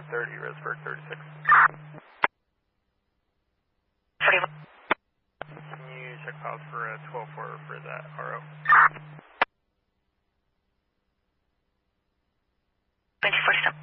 30, Roseburg 36. 41. Can you check files for 12-4 for that RO? 2047.